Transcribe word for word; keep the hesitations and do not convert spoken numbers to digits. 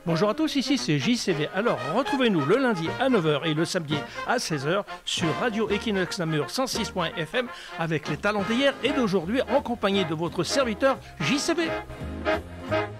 Bonjour à tous, ici c'est J C V. Alors retrouvez-nous le lundi à neuf heures et le samedi à seize heures sur Radio Equinox Namur cent six point F M avec les talents d'hier et d'aujourd'hui en compagnie de votre serviteur J C V.